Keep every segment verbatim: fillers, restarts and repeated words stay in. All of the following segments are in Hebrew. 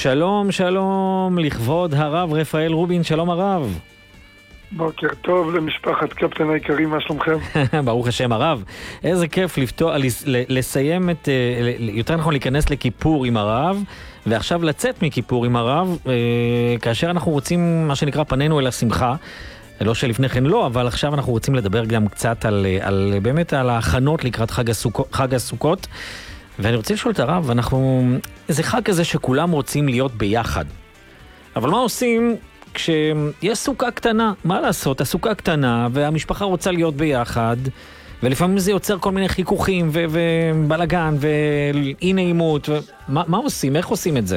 שלום, שלום, לכבוד הרב רפאל רובין, שלום הרב. בוקר טוב למשפחת קפטן היקרים, מה שלומכם? ברוך השם הרב. איזה כיף לפתוח, לסיים את, יותר נכון להיכנס לכיפור עם הרב, ועכשיו לצאת מכיפור עם הרב, כאשר אנחנו רוצים, מה שנקרא, פנינו אל השמחה. לא שלפני כן לא, אבל עכשיו אנחנו רוצים לדבר גם קצת על, על באמת על ההכנות לקראת חג הסוכות, חג הסוכות. ואני רוצה לשאול את הרב, אנחנו, זה חג כזה שכולם רוצים להיות ביחד. אבל מה עושים כשיש סוכה קטנה? מה לעשות? הסוכה קטנה והמשפחה רוצה להיות ביחד, ולפעמים זה יוצר כל מיני חיכוכים ו- ובלגן ואי נעימות. ו- מה, מה עושים? איך עושים את זה?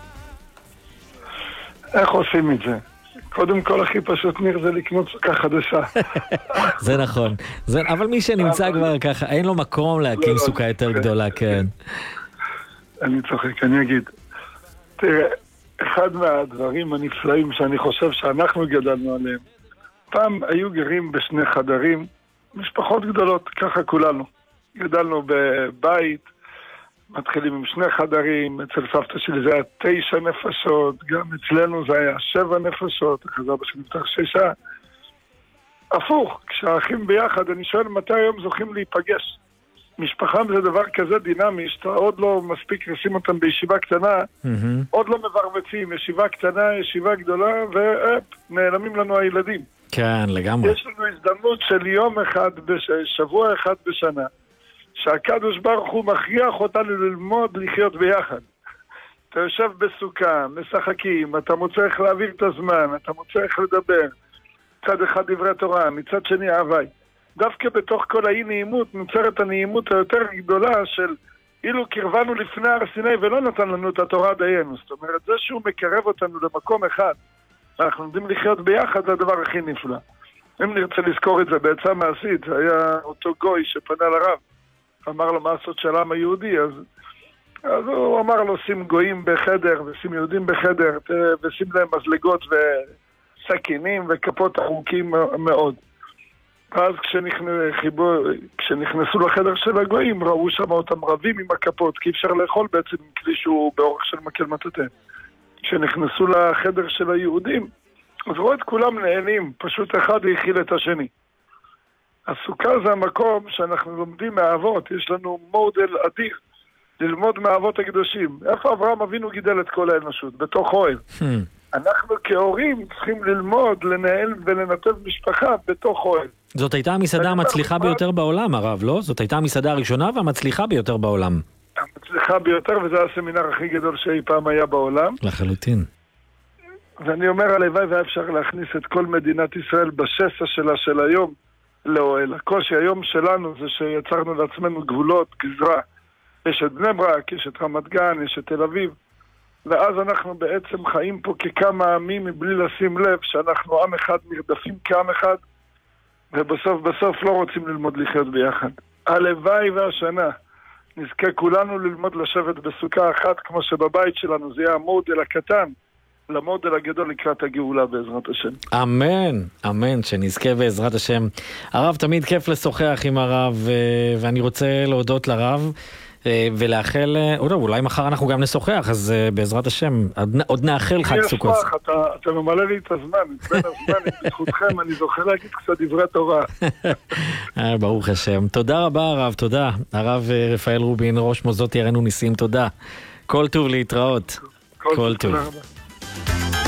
איך עושים את זה? קודם כל הכי פשוט ניר זה לקנות סוכה חדשה. זה נכון. זה, אבל מי שנמצא כבר ככה, אין לו מקום להקים סוכה יותר גדולה, כן. אני צוחק, אני אגיד. תראה, אחד מהדברים הנפלאים שאני חושב שאנחנו גדלנו עליהם, פעם היו גרים בשני חדרים, משפחות גדולות, ככה כולנו. גדלנו בבית, מתחילים עם שני חדרים, אצל סבתא שלי זה היה תשע נפשות, גם אצלנו זה היה שבע נפשות, אחרי זה אבא שלי נפתח שישה. הפוך, כשהאחים ביחד, אני שואל מתי היום זוכים להיפגש. משפחה זה דבר כזה דינמי, שאתה עוד לא מספיק לשים אותם בישיבה קטנה, mm-hmm. עוד לא מברבצים, ישיבה קטנה, ישיבה גדולה, ונעלמים לנו הילדים. כן, לגמרי. יש לנו הזדמנות של יום אחד, בש... שבוע אחד בשנה, שהקדוש ברוך הוא מכריח אותנו ללמוד לחיות ביחד. אתה יושב בסוכה, משחקים, אתה מוצא איך להעביר את הזמן, אתה מוצא איך לדבר. מצד אחד דברי תורה, מצד שני אהבי. דווקא בתוך כל האי נעימות נוצרת הנעימות היותר גדולה של אילו קרבנו לפני הר סיני ולא נתן לנו את התורה דיינו. זאת אומרת, זה שהוא מקרב אותנו למקום אחד, אנחנו יודעים לחיות ביחד, זה הדבר הכי נפלא. אם נרצה לזכור את זה בעצה מעשית, היה אותו גוי שפנה לרב, אמר לו מה לעשות של העם היהודי, אז, אז הוא אמר לו שים גויים בחדר ושים יהודים בחדר ושים להם מזלגות וסכינים וכפות ארוכים מאוד. ואז כשנכנסו, כשנכנסו לחדר של הגויים ראו שם אותם רבים עם הכפות, כי אפשר לאכול בעצם עם כלי שהוא באורך של מקל מטאטא. כשנכנסו לחדר של היהודים אז רואה את כולם נהנים, פשוט אחד הכיל את השני. הסוכה זה המקום שאנחנו לומדים מהאבות, יש לנו מודל אדיר ללמוד מהאבות הקדושים. איפה אברהם אבינו גידל את כל האנושות? בתוך אוהל. Hmm. אנחנו כהורים צריכים ללמוד, לנהל ולנתב משפחה בתוך אוהל. זאת הייתה המסעדה המצליחה ביותר בעולם, הרב, לא? זאת הייתה המסעדה הראשונה והמצליחה ביותר בעולם. המצליחה ביותר, וזה הסמינר הכי גדול שאי פעם היה בעולם. לחלוטין. ואני אומר, הלוואי והיה אפשר להכניס את כל מדינת ישראל בשסע שלה של היום לאוהל. הקושי היום שלנו זה שיצרנו לעצמנו גבולות, גזרה. יש את בני ברק, יש את רמת גן, יש את תל אביב. ואז אנחנו בעצם חיים פה ככמה עמים מבלי לשים לב שאנחנו עם אחד, נרדפים כעם אחד, ובסוף בסוף לא רוצים ללמוד לחיות ביחד. הלוואי והשנה נזכה כולנו ללמוד לשבת בסוכה אחת, כמו שבבית שלנו זה יהיה המודל הקטן, למודל הגדול לקראת הגאולה בעזרת השם. אמן, אמן, שנזכה בעזרת השם. הרב, תמיד כיף לשוחח עם הרב, ואני רוצה להודות לרב, ולאחל, אולי מחר אנחנו גם נשוחח, אז בעזרת השם, עוד נאחל חג סוכות. אתה, אתה ממלא לי את הזמן, בין הזמן, בזכותכם, אני זוכר להגיד קצת דברי תורה. ברוך השם. תודה רבה הרב, תודה. הרב רפאל רובין, ראש מוסדות ירנו ניסים, תודה. כל טוב להתראות. כל טוב.